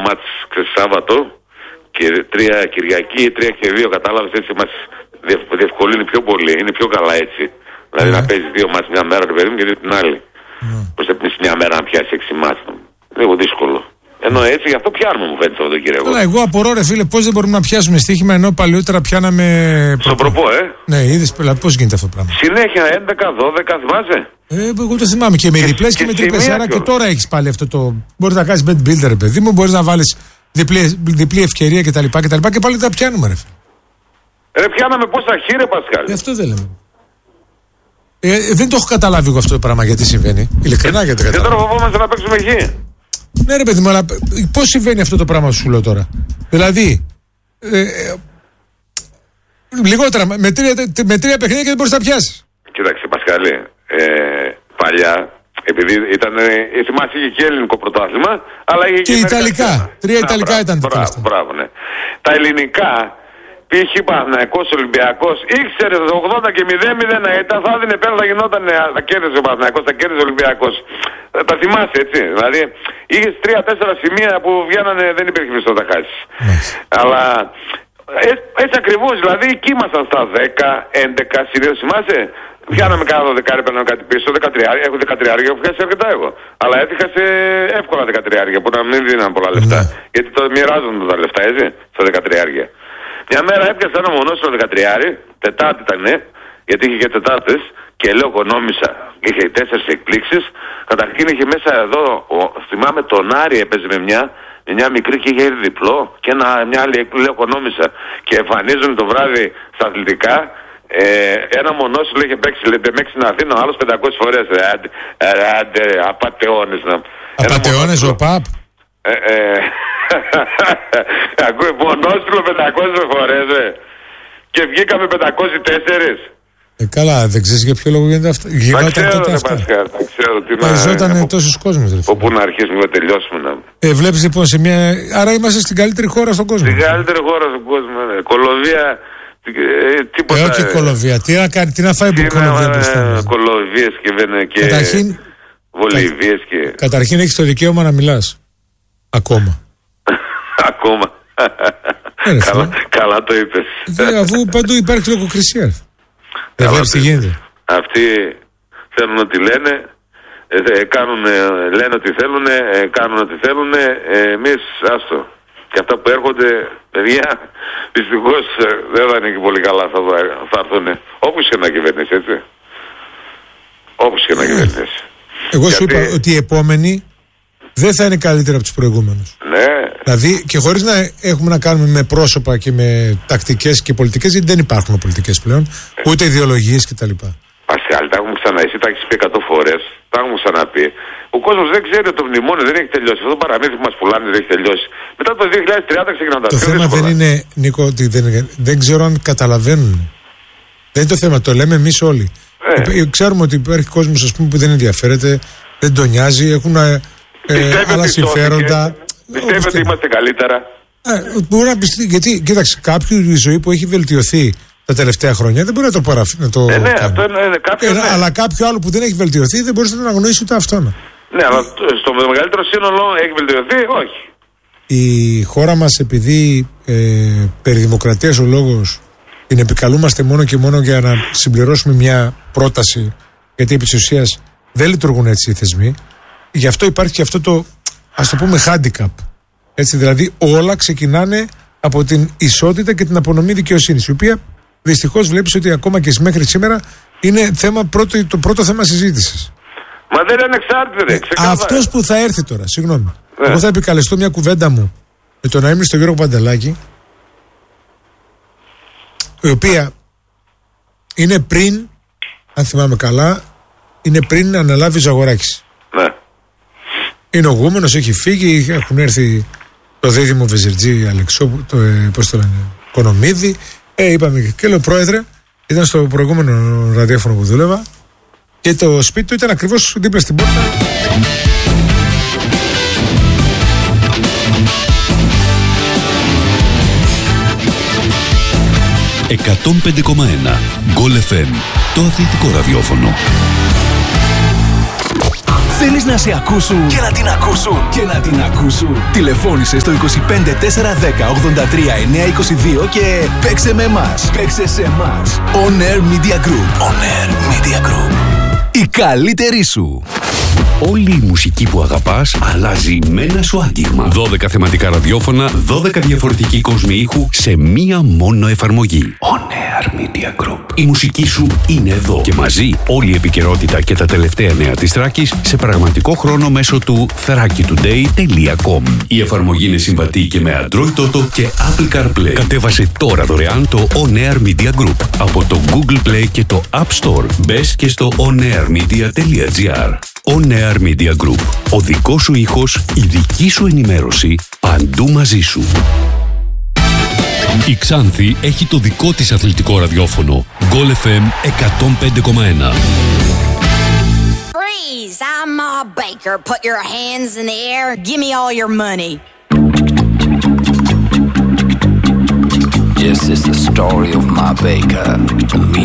μάτς Σάββατο και 3 Κυριακή, 3 και 2, κατάλαβες, έτσι μας διευκολύνει πιο πολύ, είναι πιο καλά έτσι. Δηλαδή να παίζει 2 μάτς μια μέρα, παιδί μου, και 2 την άλλη. Πώς θα πεις μια μέρα να πιάσει 6 μάτς. Λίγο δύσκολο. Ενώ έτσι, γι' αυτό πιάνουμε, μου φαίνεται, τον κύριο. Αλλά εγώ απορώ, ρε φίλε, πώς δεν μπορούμε να πιάσουμε στοίχημα ενώ παλιότερα πιάναμε. Στον προπό, Ναι, είδες, πώς γίνεται αυτό το πράγμα. Συνέχεια 11-12, θυμάσαι. Εγώ το θυμάμαι και με διπλές και με τρίπλες. Άρα και τώρα έχεις πάλι αυτό το. Μπορείς να κάνεις bet builder, παιδί μου, μπορείς να βάλεις διπλή ευκαιρία κτλ. Και πάλι τα πιάνουμε, ρε φίλε. Ρε, πιάναμε πόσα χείρε, Πασκάλ. Αυτό δεν λέμε. Δεν το έχω καταλάβει εγώ αυτό το πράγμα γιατί συμβαίνει. Ειλικρινά γιατί δεν καταλάβει. Και τώρα φοβόμαστε να παίξουμε εκεί. Ναι, ρε παιδί μου, αλλά πώς συμβαίνει αυτό το πράγμα σου λέω τώρα. Δηλαδή, λιγότερα, με 3 παιχνίδια και δεν μπορείς να πιάσεις. Κοίταξε, Πασκαλή, παλιά, επειδή ήταν, θυμάσαι και ελληνικό πρωτάθλημα, αλλά είχε και Ιταλικά. 3 Ιταλικά ήταν τα τελευταία. Μπράβο, ναι. Τα ελληνικά, π.χ. Παναθηναϊκός, Ολυμπιακός, ήξερε το 80 και 0-0 να ήταν, θα έδινε πέρα, θα γινόταν, θα κέρδισε ο Παναθηναϊκός, θα κέρδισε ο Ολυμπιακός. Τα θυμάσαι, έτσι. Δηλαδή, είχες 3-4 σημεία που βγαίνανε, δεν υπήρχε μισθό να χάσεις. Αλλά έτσι ακριβώς, δηλαδή, εκεί ήμασταν στα 10-11 συνήθως, θυμάσαι. Βγαίναμε κάνα 12, παίρναμε κάτι πίσω, 13, έχω 13, έχω πιάσει αρκετά εγώ. Αλλά έφυγα σε εύκολα 13, που να μην δίναν πολλά λεφτά. Γιατί το μοιράζονταν τα λεφτά, έτσι, στα 13. Μια μέρα έπιασα ένα μονόσυλλο 13, Τετάρτη ήταν, γιατί είχε και Τετάρτες, και λέω οικονόμησα. Είχε 4 εκπλήξεις. Καταρχήν είχε μέσα εδώ, θυμάμαι τον Άρη έπαιζε με μια μικρή και είχε έρθει διπλό, και μια άλλη λέω οικονόμησα. Και εμφανίζουν το βράδυ στα αθλητικά. Ένα μονόσυλλο είχε παίξει στην Αθήνα, ο άλλος 500 φορές. Άντε, απατεώνες. Απατεώνες ο ΠΑΠ. Ακούει, μονόσυλλο 500 φορές, και βγήκαμε 504. Καλά, δεν ξέρεις για ποιο λόγο γίνεται αυτό. Γινόταν τότε αυτό. Δεν ξέρω τι να... Παίζονταν τόσους κόσμος. Όπου να αρχίσουμε να τελειώσουμε. Βλέπεις λοιπόν σε μια... Άρα είμαστε στην καλύτερη χώρα στον κόσμο. Στην καλύτερη χώρα στον κόσμο, ναι. Κολοβία... τίποτα... όχι Κολοβία. Τι να κάνει, τι να φάει που Κολοβία μπροστά. Κολοβίες και... Καταρχήν... Βολιβίες και... Καταρχήν έχεις το δικαίωμα να μιλάς. Ακόμα. Ακόμα. Καλά το είπες. Αφού παντού υπάρχει λογοκρισία. Δεν βλέπεις τι γίνεται. Αυτοί θέλουν ό,τι λένε, λένε ότι θέλουν, κάνουν ό,τι θέλουν, εμείς άστο. Και αυτά που έρχονται, παιδιά, δυστυχώς δεν θα είναι και πολύ καλά, θα έρθουν. Όπως και να κυβερνήσει, έτσι. Όπως και να κυβερνήσει. Εγώ σου είπα ότι οι επόμενοι δεν θα είναι καλύτερα από τους προηγούμενους. Ναι. Δηλαδή και χωρίς να έχουμε να κάνουμε με πρόσωπα και με τακτικές και πολιτικές, γιατί δεν υπάρχουν πολιτικές πλέον, ούτε ιδεολογίες κτλ. Πασχάλη, τα έχουμε ξαναείσει, τα έχεις πει 100 φορές, τα έχουμε ξαναπεί. Ο κόσμος δεν ξέρει ότι το μνημόνιο δεν έχει τελειώσει. Αυτό το παραμύθι που μας πουλάνε δεν έχει τελειώσει. Μετά το 2030 ξεκινάνε τα Το θέμα δεν είναι, Νίκο, ότι δεν ξέρω αν καταλαβαίνουν. Δεν είναι το θέμα, το λέμε εμείς όλοι. Ξέρουμε ότι υπάρχει κόσμος, ας πούμε, που δεν ενδιαφέρεται, δεν τον νοιάζει, έχουν άλλα συμφέροντα. Πιστεύετε ότι είμαστε καλύτερα. Μπορεί να πιστεί, γιατί κοίταξε, κάποιου η ζωή που έχει βελτιωθεί τα τελευταία χρόνια δεν μπορεί να το παραφεί. Ναι, αυτό είναι κάποιο. Αλλά κάποιο άλλο που δεν έχει βελτιωθεί δεν μπορεί να τον αγνοήσει ούτε αυτόν. Ναι, αλλά στο μεγαλύτερο σύνολο έχει βελτιωθεί, όχι. Η χώρα μας, επειδή περί δημοκρατίας ο λόγος την επικαλούμαστε μόνο και μόνο για να συμπληρώσουμε μια πρόταση, γιατί επί της ουσίας δεν λειτουργούν έτσι οι θεσμοί, γι' αυτό υπάρχει και αυτό το, ας το πούμε, handicap. Έτσι, δηλαδή όλα ξεκινάνε από την ισότητα και την απονομή δικαιοσύνης, η οποία δυστυχώς βλέπεις ότι ακόμα και μέχρι σήμερα είναι το πρώτο θέμα συζήτησης. Μα δεν είναι ανεξάρτητη, αυτός που θα έρθει τώρα, συγγνώμη, εγώ θα επικαλεστώ μια κουβέντα μου με τον αείμνηστο Γιώργο Παντελάκη, η οποία είναι πριν, αν θυμάμαι καλά, είναι πριν αναλάβει Ζαγοράκης. Ναι. Είναι ο γούμενος, έχει φύγει, έχουν έρθει το δίδυμο Βεζιρτζή, πώς το λένε, Κονομίδη. Είπαμε και λέω, πρόεδρε, ήταν στο προηγούμενο ραδιόφωνο που δούλευα και το σπίτι του ήταν ακριβώς δίπλα στην πόρτα. «105,1 Goal FM», το αθλητικό ραδιόφωνο. Θέλεις να σε ακούσουν και να την ακούσουν και να την ακούσουν? Τηλεφώνησε στο 25 410 83 922 και παίξε με εμάς. Παίξε σε εμάς. On Air Media Group. On Air Media Group. Η καλύτερη σου. Όλη η μουσική που αγαπάς αλλάζει με ένα σου άγγιγμα. 12 θεματικά ραδιόφωνα, 12 διαφορετικοί κόσμοι ήχου σε μία μόνο εφαρμογή. On Air Media Group. Η μουσική σου είναι εδώ και μαζί όλη η επικαιρότητα και τα τελευταία νέα της Θράκης σε πραγματικό χρόνο μέσω του thrakitoday.com. Η εφαρμογή είναι συμβατή και με Android Auto και Apple CarPlay. Κατέβασε τώρα δωρεάν το On Air Media Group από το Google Play και το App Store. Μπες και στο onairmedia.gr. On Air Media Group. Ο δικός σου ήχος, η δική σου ενημέρωση, παντού μαζί σου. Η Ξάνθη έχει το δικό της αθλητικό ραδιόφωνο. Goal FM 105,1. Freeze! I'm Ma Baker. Put your hands in the air. Give me all your money. This is the story of Ma Baker.